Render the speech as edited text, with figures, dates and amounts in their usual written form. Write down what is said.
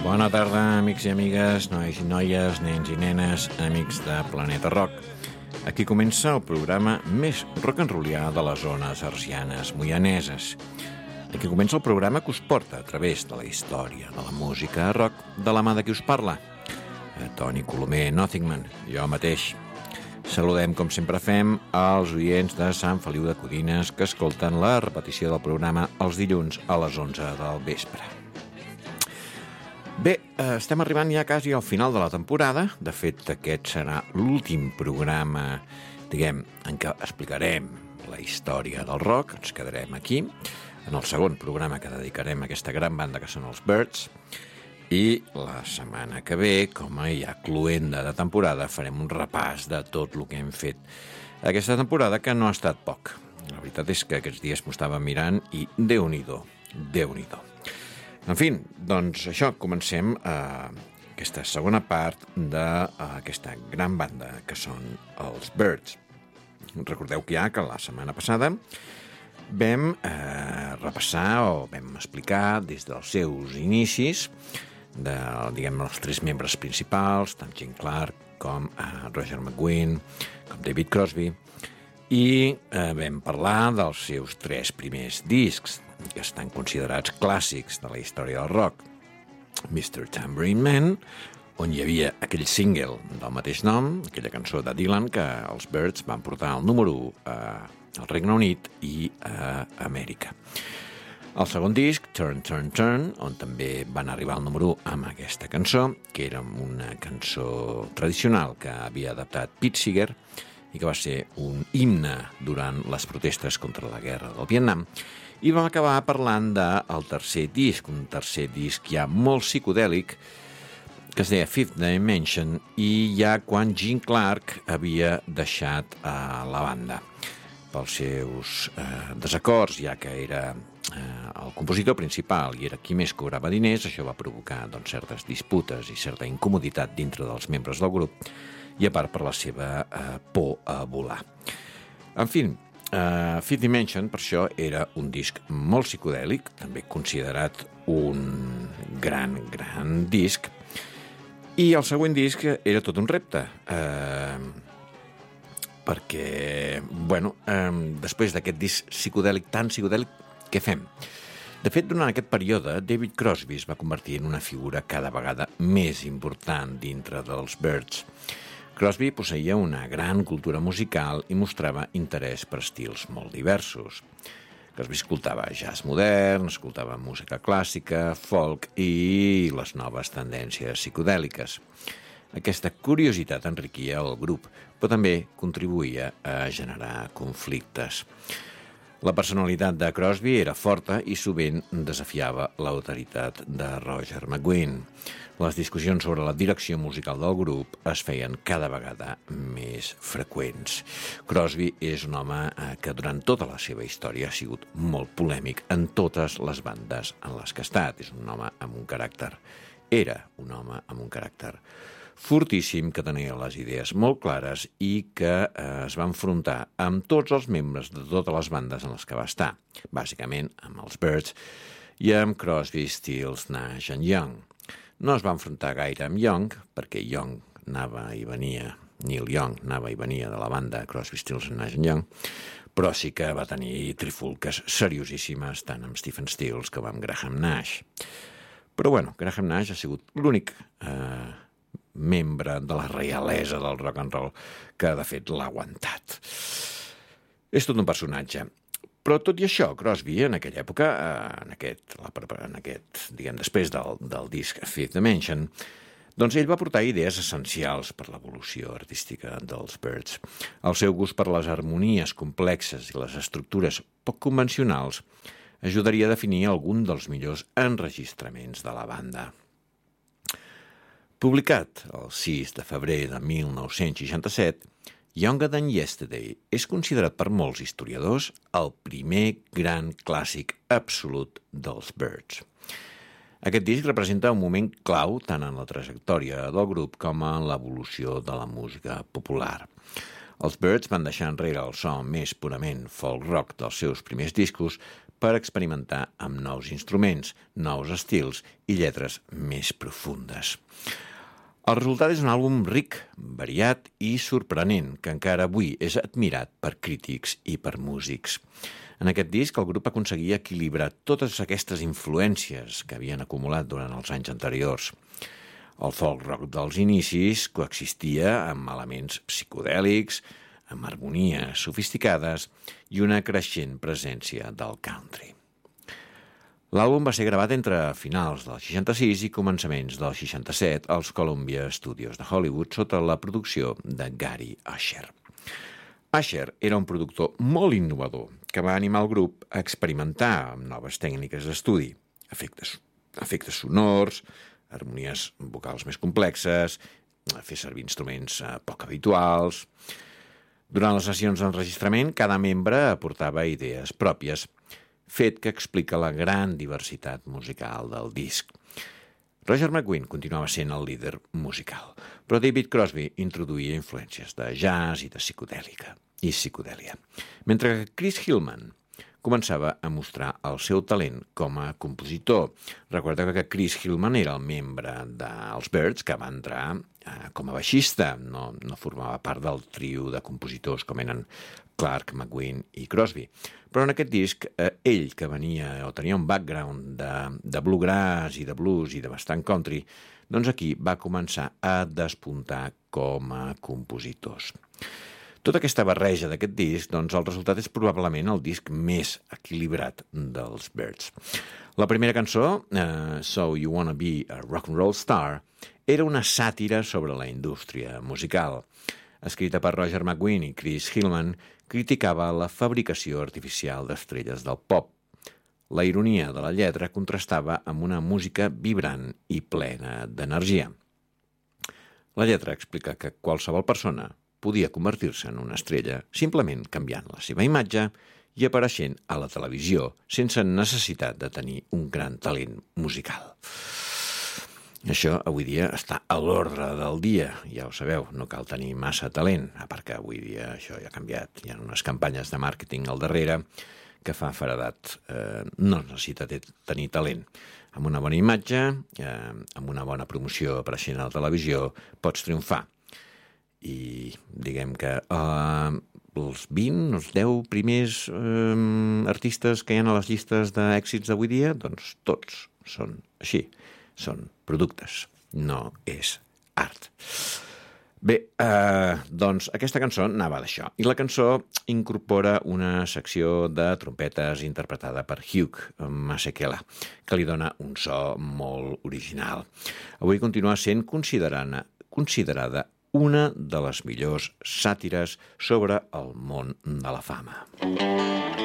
Bona tarda, amics i amigues, nois i noies, nens i nenes, amics de Planeta Rock. Aquí comença el programa més rock'n'rollià de les zones arsianes moianeses. Aquí comença el programa que us porta a través de la història de la música rock de la mà de qui us parla. Toni Colomer Nothingman, jo mateix. Saludem, com sempre fem, als oients de Sant Feliu de Codines que escolten la repetició del programa els dilluns a les 11 del vespre. Bé, estem arribant ja quasi al final de la temporada. De fet, aquest serà l'últim programa, diguem, en què explicarem la història del rock. Ens quedarem aquí, en el segon programa que dedicarem a aquesta gran banda que són els Byrds. I la setmana que ve, com a ja cloenda de temporada, farem un repàs de tot el que hem fet aquesta temporada, que no ha estat poc. La veritat és que aquests dies m'ho estava mirant i Déu-n'hi-do, Déu-n'hi-do. En fi, doncs això, comencem aquesta segona part d'aquesta gran banda que són els Byrds. Recordeu que la setmana passada vam repassar o vam explicar des dels seus inicis els tres membres principals, tant Gene Clark com Roger McGuinn, com David Crosby, i vam parlar dels seus tres primers discs, que estan considerats clàssics de la història del rock. Mr. Tambourine Man, on hi havia aquell single del mateix nom, aquella cançó de Dylan que els Byrds van portar al número 1 al Regne Unit i a Amèrica. El segon disc, Turn, Turn, Turn, on també van arribar al número 1 amb aquesta cançó, que era una cançó tradicional que havia adaptat Pete Seeger i que va ser un himne durant les protestes contra la guerra del Vietnam. I vam acabar parlant del tercer disc, un tercer disc ja molt psicodèlic, que es deia Fifth Dimension, i ja quan Gene Clark havia deixat la banda pels seus desacords, ja que era el compositor principal i era qui més cobrava diners. Això va provocar certes disputes i certa incomoditat dintre dels membres del grup, i a part per la seva por a volar. En fi, Fifth Dimension, per això, era un disc molt psicodèlic, també considerat un gran disc, i el següent disc era tot un repte, perquè, després d'aquest disc psicodèlic, tan psicodèlic, què fem? De fet, durant aquest període, David Crosby es va convertir en una figura cada vegada més important dintre dels Byrds. Crosby posseïa una gran cultura musical i mostrava interès per estils molt diversos. Crosby escoltava jazz modern, escoltava música clàssica, folk i les noves tendències psicodèliques. Aquesta curiositat enriquia el grup, però també contribuïa a generar conflictes. La personalitat de Crosby era forta i sovint desafiava l'autoritat de Roger McGuinn. Les discussions sobre la direcció musical del grup es feien cada vegada més freqüents. Crosby és un home que durant tota la seva història ha sigut molt polèmic en totes les bandes en les que ha estat. És un home amb un caràcter, era un home amb un caràcter fortíssim, que tenia les idees molt clares i que es va enfrontar amb tots els membres de totes les bandes en les que va estar, bàsicament amb els Byrds i amb Crosby, Stills, Nash and Young. No es va enfrontar gaire amb Young, perquè Young anava i venia, Neil Young anava i venia de la banda Crosby, Stills and Nash and Young, però sí que va tenir trifulques seriosíssimes tant amb Stephen Stills com amb Graham Nash. Però Graham Nash ha sigut l'únic membre de la reialesa del rock and roll que de fet l'ha aguantat. És tot un personatge. Però tot i això, Crosby en aquella època, després del disc Fifth Dimension, doncs ell va portar idees essencials per l'evolució artística dels Byrds. El seu gust per les harmonies complexes i les estructures poc convencionals ajudaria a definir algun dels millors enregistraments de la banda. Publicat el 6 de febrer de 1967, Younger Than Yesterday és considerat per molts historiadors el primer gran clàssic absolut dels Byrds. Aquest disc representa un moment clau tant en la trajectòria del grup com en l'evolució de la música popular. Els Byrds van deixar enrere el so més purament folk rock dels seus primers discos per experimentar amb nous instruments, nous estils i lletres més profundes. El resultat és un àlbum ric, variat i sorprenent, que encara avui és admirat per crítics i per músics. En aquest disc, el grup aconseguia equilibrar totes aquestes influències que havien acumulat durant els anys anteriors. El folk rock dels inicis coexistia amb elements psicodèlics, amb harmonies sofisticades i una creixent presència del country. L'àlbum va ser gravat entre finals del 66 i començaments del 67 als Columbia Studios de Hollywood sota la producció de Gary Asher. Asher era un productor molt innovador que va animar el grup a experimentar amb noves tècniques d'estudi, efectes sonors, harmonies vocals més complexes, fer servir instruments poc habituals. Durant les sessions d'enregistrament, cada membre aportava idees pròpies, fet que explica la gran diversitat musical del disc. Roger McGuinn continuava sent el líder musical, però David Crosby introduïa influències de jazz i de psicodèlia, mentre que Chris Hillman començava a mostrar el seu talent com a compositor. Recorda que Chris Hillman era el membre dels Byrds que va entrar com a baixista, no formava part del trio de compositors com eren Clark, McGuinn i Crosby. Però en aquest disc, ell, que venia o tenia un background de bluegrass i de blues i de bastant country, doncs aquí va començar a despuntar com a compositors. Tota aquesta barreja d'aquest disc, doncs el resultat és probablement el disc més equilibrat dels Byrds. La primera cançó, So You Wanna Be a Rock and Roll Star, era una sàtira sobre la indústria musical. Escrita per Roger McGuinn i Chris Hillman, criticava la fabricació artificial d'estrelles del pop. La ironia de la lletra contrastava amb una música vibrant i plena d'energia. La lletra explica que qualsevol persona podia convertir-se en una estrella simplement canviant la seva imatge i apareixent a la televisió sense necessitat de tenir un gran talent musical. Això avui dia està a l'ordre del dia, ja ho sabeu, no cal tenir massa talent, a part que avui dia això ja ha canviat, hi ha unes campanyes de màrqueting al darrere que fa feredat, no necessita tenir talent. Amb una bona imatge, amb una bona promoció apareixent a la televisió, pots triomfar. I diguem que els 20, els 10 primers artistes que hi ha a les llistes d'èxits d'avui dia, doncs tots són així. Són productes, no és art. Bé, doncs aquesta cançó anava d'això. I la cançó incorpora una secció de trompetes interpretada per Hugh Masekela, que li dona un so molt original. Avui continua sent considerada una de les millors sàtires sobre el món de la fama.